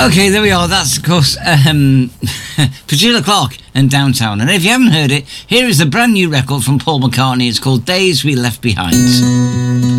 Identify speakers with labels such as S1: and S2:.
S1: Okay, there we are. That's, of course, Petula Clark and Downtown. And if you haven't heard it, here is a brand new record from Paul McCartney. It's called Days We Left Behind.